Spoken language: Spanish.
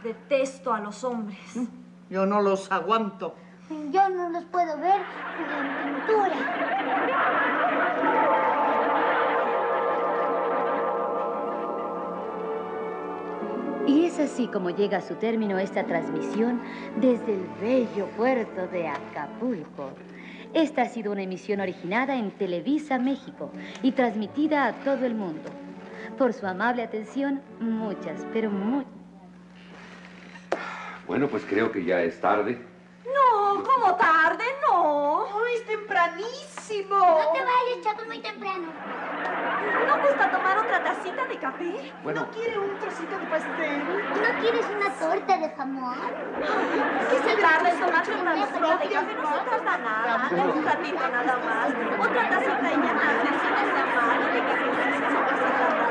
Detesto a los hombres. Yo no los aguanto. Yo no los puedo ver en pintura. Y es así como llega a su término esta transmisión desde el bello puerto de Acapulco. Esta ha sido una emisión originada en Televisa México y transmitida a todo el mundo. Por su amable atención, muchas, pero muchas. Bueno, pues creo que ya es tarde. No, ¿cómo tarde? No. ¡Oh, es tempranísimo! No te vayas, Chaco, es muy temprano. ¿No gusta tomar otra tacita de café? Bueno, ¿No quiere un trocito de pastel? ¿No quieres una torta de jamón? ¿Qué se tarda en tomarse una tacita de café? No se tarda nada. Dale un ratito nada más. Otra tacita y ya. Si no se amable, que se pasa